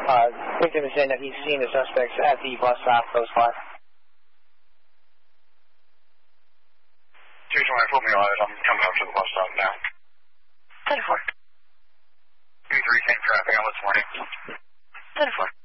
Victim is saying that he's seen the suspects at the bus stop close by. 224 me live. I'm coming up to the bus stop now. 10-4. 23, same traffic. How much morning? 10-4.